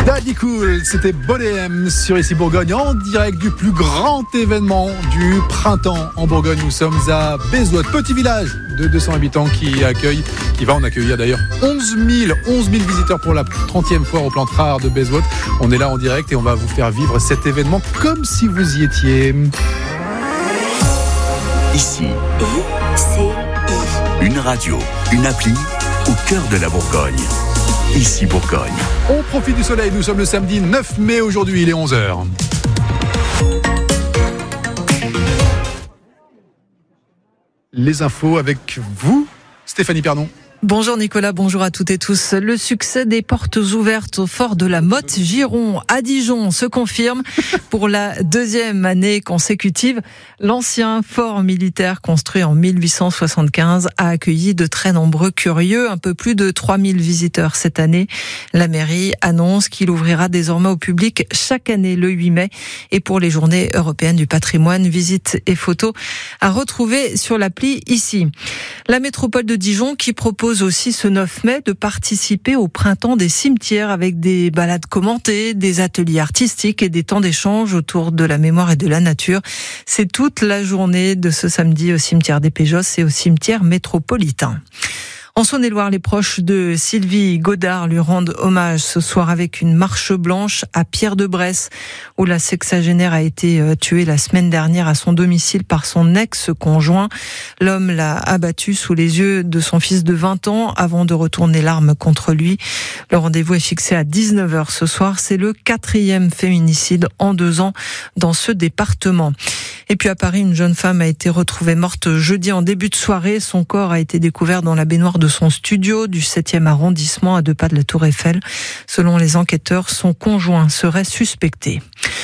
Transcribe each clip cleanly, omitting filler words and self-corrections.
Daddy Cool, c'était Bodem sur Ici Bourgogne, en direct du plus grand événement du printemps en Bourgogne. Nous sommes à Bézout, petit village de 200 habitants qui va en accueillir d'ailleurs 11 000 visiteurs pour la 30e foire aux plantes rares de Bézout. On est là en direct et on va vous faire vivre cet événement comme si vous y étiez. Ici, une radio, une appli au cœur de la Bourgogne. Ici Bourgogne. On profite du soleil, nous sommes le samedi 9 mai aujourd'hui, il est 11h. Les infos avec vous, Stéphanie Pernon. Bonjour Nicolas, bonjour à toutes et tous. Le succès des portes ouvertes au fort de la Motte-Giron à Dijon se confirme pour la deuxième année consécutive. L'ancien fort militaire construit en 1875 a accueilli de très nombreux curieux, un peu plus de 3000 visiteurs cette année. La mairie annonce qu'il ouvrira désormais au public chaque année le 8 mai. Et pour les journées européennes du patrimoine, visites et photos à retrouver sur l'appli ici. La métropole de Dijon qui propose aussi ce 9 mai de participer au printemps des cimetières avec des balades commentées, des ateliers artistiques et des temps d'échange autour de la mémoire et de la nature. C'est toute la journée de ce samedi au cimetière des Péjos et au cimetière métropolitain. En Saône-et-Loire, les proches de Sylvie Godard lui rendent hommage ce soir avec une marche blanche à Pierre-de-Bresse, où la sexagénaire a été tuée la semaine dernière à son domicile par son ex-conjoint. L'homme l'a abattue sous les yeux de son fils de 20 ans avant de retourner l'arme contre lui. Le rendez-vous est fixé à 19h ce soir. C'est le 4e féminicide en 2 ans dans ce département. Et puis à Paris, une jeune femme a été retrouvée morte jeudi en début de soirée. Son corps a été découvert dans la baignoire de son studio du 7e arrondissement à 2 pas de la Tour Eiffel. Selon les enquêteurs, son conjoint serait suspecté.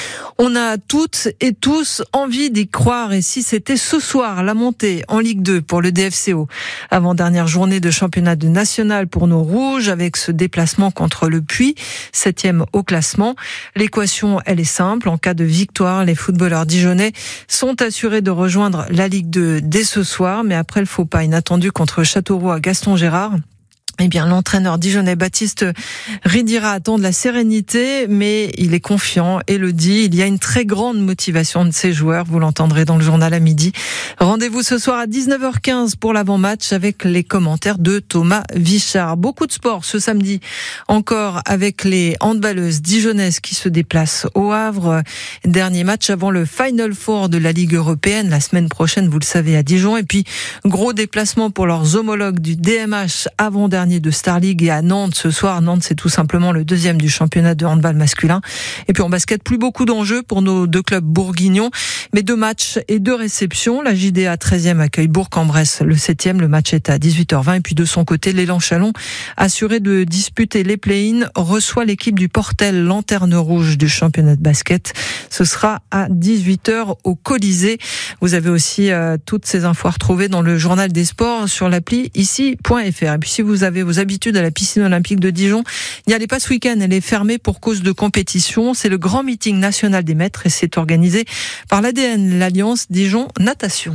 On a toutes et tous envie d'y croire, et si c'était ce soir la montée en Ligue 2 pour le DFCO. Avant-dernière journée de championnat de national pour nos rouges avec ce déplacement contre le Puy, 7e au classement. L'équation, elle est simple. En cas de victoire, les footballeurs dijonnais sont assurés de rejoindre la Ligue 2 dès ce soir, mais après le faux pas inattendu contre Châteauroux à Gaston Gérard, eh bien, l'entraîneur dijonnais Baptiste Ridira attend de la sérénité, mais il est confiant et le dit. Il y a une très grande motivation de ses joueurs. Vous l'entendrez dans le journal à midi. Rendez-vous ce soir à 19h15 pour l'avant-match avec les commentaires de Thomas Vichard. Beaucoup de sport ce samedi encore avec les handballeuses dijonnaises qui se déplacent au Havre. Dernier match avant le Final Four de la Ligue européenne la semaine prochaine, vous le savez, à Dijon. Et puis, gros déplacement pour leurs homologues du DMH avant-dernier de Star League et à Nantes ce soir. Nantes, c'est tout simplement le 2e du championnat de handball masculin. Et puis en basket, plus beaucoup d'enjeux pour nos 2 clubs bourguignons, mais 2 matchs et 2 réceptions. La JDA 13e accueille Bourg-en-Bresse le 7e. Le match est à 18h20. Et puis de son côté, l'élan Chalon, assuré de disputer les play-in, reçoit l'équipe du Portel, lanterne rouge du championnat de basket. Ce sera à 18h au Colisée. Vous avez aussi toutes ces infos à retrouver dans le journal des sports sur l'appli ici.fr. Et puis si vous avez vos habitudes à la piscine olympique de Dijon, n'y allez pas ce week-end, elle est fermée pour cause de compétition. C'est le grand meeting national des maîtres et c'est organisé par l'ADN, l'Alliance Dijon Natation.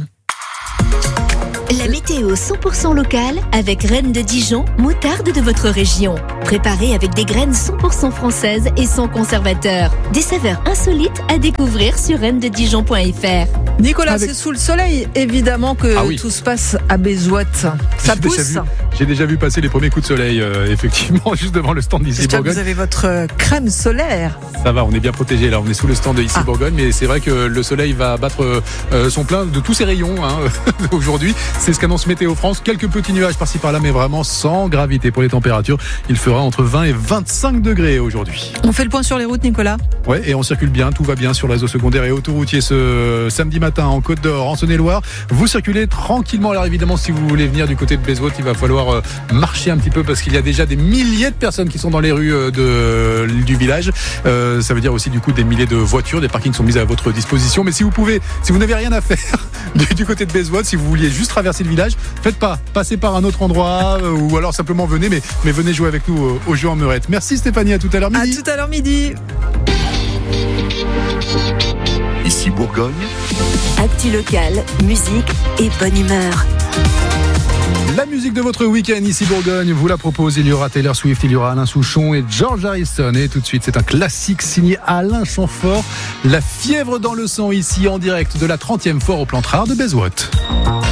La météo 100% locale avec Reine de Dijon, moutarde de votre région. Préparée avec des graines 100% françaises et sans conservateur. Des saveurs insolites à découvrir sur reinededijon.fr. Nicolas, c'est sous le soleil, évidemment, que tout se passe à Bézout. Ça pousse. J'ai déjà vu passer les premiers coups de soleil, effectivement, juste devant le stand d'Ici Bourgogne. Vous avez votre crème solaire. Ça va, on est bien protégé là, on est sous le stand de Ici Bourgogne, mais c'est vrai que le soleil va battre son plein de tous ses rayons aujourd'hui. C'est ce qu'annonce Météo France. Quelques petits nuages par-ci par-là, mais vraiment sans gravité pour les températures. Il fera entre 20 et 25 degrés aujourd'hui. On fait le point sur les routes, Nicolas. Ouais, et on circule bien, tout va bien sur le réseau secondaire et autoroutier ce samedi matin en Côte d'Or, en Saône-et-Loire. Vous circulez tranquillement. Alors évidemment, si vous voulez venir du côté de Bézout, il va falloir marcher un petit peu parce qu'il y a déjà des milliers de personnes qui sont dans les rues du village. Ça veut dire aussi du coup des milliers de voitures, des parkings sont mis à votre disposition. Mais si vous n'avez rien à faire du côté de Bézout, si vous vouliez juste traverser le village, faites pas, passez par un autre endroit ou alors simplement venez, mais venez jouer avec nous au jeu en meurette. Merci Stéphanie, à tout à l'heure midi. À tout à l'heure midi. Ici Bourgogne. Actu locale, musique et bonne humeur. La musique de votre week-end ici Bourgogne vous la propose. Il y aura Taylor Swift, il y aura Alain Souchon et George Harrison. Et tout de suite, c'est un classique signé Alain Chamfort. La fièvre dans le sang ici en direct de la 30e foire aux plantes rares de Baisouët.